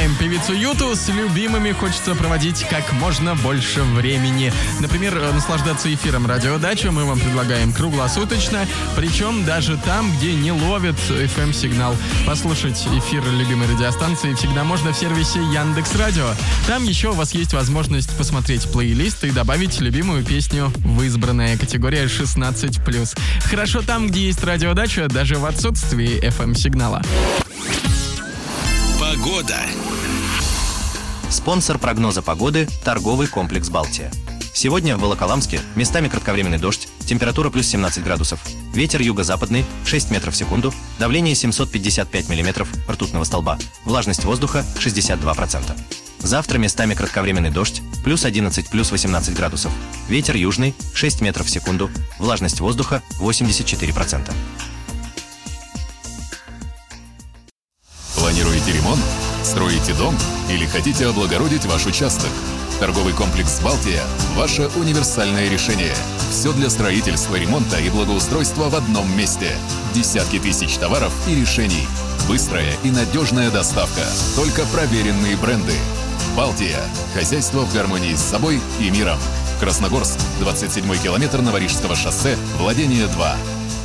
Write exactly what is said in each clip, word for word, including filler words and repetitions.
обожаем певицу Юту, с любимыми хочется проводить как можно больше времени. Например, наслаждаться эфиром «Радиодача» мы вам предлагаем круглосуточно, причем даже там, где не ловит эф эм-сигнал. Послушать эфир любимой радиостанции всегда можно в сервисе Яндекс.Радио. Там еще у вас есть возможность посмотреть плейлист и добавить любимую песню в избранное, категория шестнадцать плюс. Хорошо там, где есть «Радиодача», даже в отсутствии эф эм-сигнала. Погода. Спонсор прогноза погоды – торговый комплекс «Балтия». Сегодня в Волоколамске местами кратковременный дождь, температура плюс семнадцать градусов, ветер юго-западный шесть метров в секунду, давление семьсот пятьдесят пять миллиметров ртутного столба, влажность воздуха шестьдесят два процента. Завтра местами кратковременный дождь, плюс одиннадцать, плюс восемнадцать градусов, ветер южный шесть метров в секунду, влажность воздуха восемьдесят четыре процента. Планируете ремонт? Строите дом? Или хотите облагородить ваш участок? Торговый комплекс «Балтия» – ваше универсальное решение. Все для строительства, ремонта и благоустройства в одном месте. Десятки тысяч товаров и решений. Быстрая и надежная доставка. Только проверенные бренды. «Балтия» – хозяйство в гармонии с собой и миром. Красногорск, двадцать седьмой километр Новорижского шоссе, владение два.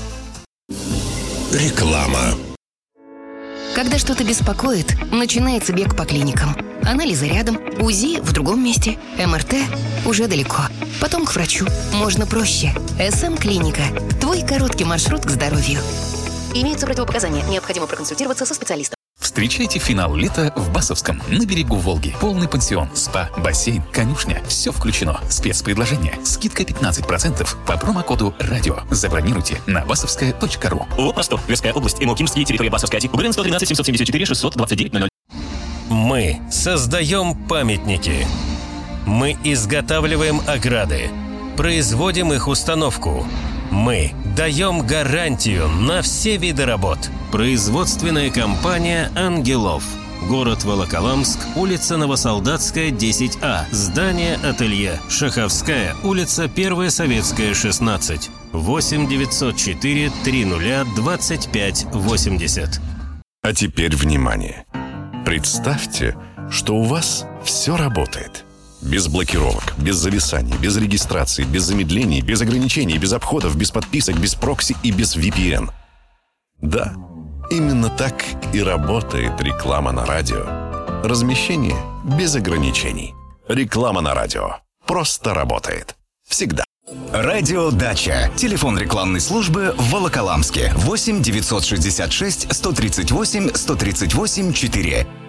Реклама. Когда что-то беспокоит, начинается бег по клиникам. Анализы рядом, УЗИ в другом месте, эм эр тэ уже далеко. Потом к врачу. Можно проще. эс эм-клиника. Твой короткий маршрут к здоровью. Имеются противопоказания. Необходимо проконсультироваться со специалистом. Встречайте финал лета в Басовском, на берегу Волги. Полный пансион, спа, бассейн, конюшня. Все включено. Спецпредложение. Скидка пятнадцать процентов по промокоду «Радио». Забронируйте на басовская точка ру. ООО «Простор». Тверская область. МО «Кимский». Территория Басовская. УГРН сто тринадцать семьсот семьдесят четыре шестьсот двадцать девять ноль ноль. Мы создаем памятники. Мы изготавливаем ограды. Производим их установку. Мы даем гарантию на все виды работ. Производственная компания «Ангелов». Город Волоколамск, улица Новосолдатская, десять А. Здание ателье. Шаховская, улица Первая Советская, шестнадцать. восемь девятьсот четыре триста двадцать пять восемьдесят. А теперь внимание. Представьте, что у вас все работает. Без блокировок, без зависаний, без регистрации, без замедлений, без ограничений, без обходов, без подписок, без прокси и без ви пи эн. Да, именно так и работает реклама на радио. Размещение без ограничений. Реклама на радио просто работает. Всегда. Радиодача. Телефон рекламной службы в Волоколамске. восемь девятьсот шестьдесят шесть сто тридцать восемь сто тридцать восемь четыре.